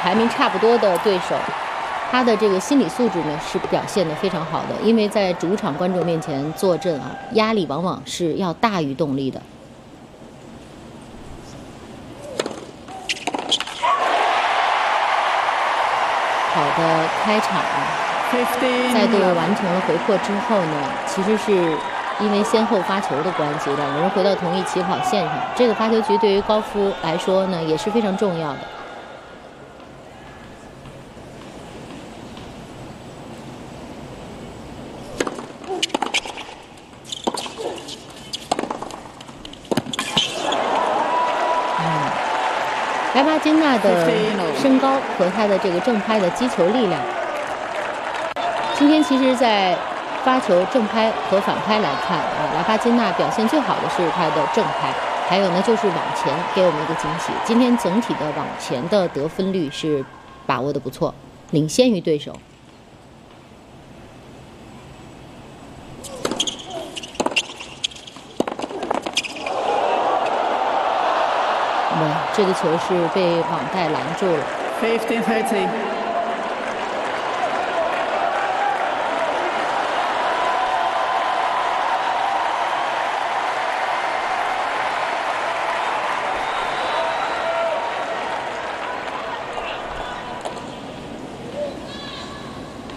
排名差不多的对手，他的这个心理素质呢是表现得非常好的，因为在主场观众面前坐镇啊，压力往往是要大于动力的。好的开场再度完成了回扩之后呢，其实是因为先后发球的关系，两个人回到同一起跑线上。这个发球局对于高夫来说呢也是非常重要的。莱巴金娜的身高和她的这个正拍的击球力量，今天其实在发球正拍和反拍来看莱巴金娜表现最好的是她的正拍，还有呢就是往前给我们一个惊喜。今天整体的往前的得分率是把握的不错，领先于对手。这个球是被网带拦住了。 15-30。